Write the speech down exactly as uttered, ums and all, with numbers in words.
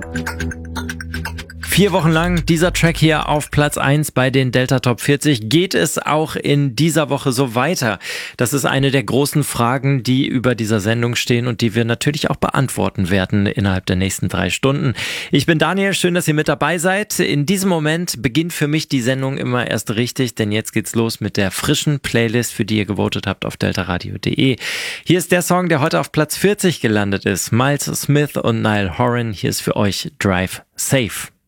Vier Wochen lang dieser Track hier auf Platz eins bei den Delta Top vierzig. Geht es auch in dieser Woche so weiter? Das ist eine der großen Fragen, die über dieser Sendung stehen und die wir natürlich auch beantworten werden innerhalb der nächsten drei Stunden. Ich bin Daniel, schön, dass ihr mit dabei seid. In diesem Moment beginnt für mich die Sendung immer erst richtig, denn jetzt geht's los mit der frischen Playlist, für die ihr gewotet habt auf deltaradio punkt de. Hier ist der Song, der heute auf Platz vierzig gelandet ist. Miles Smith und Niall Horan. Hier ist für euch Drive Safe.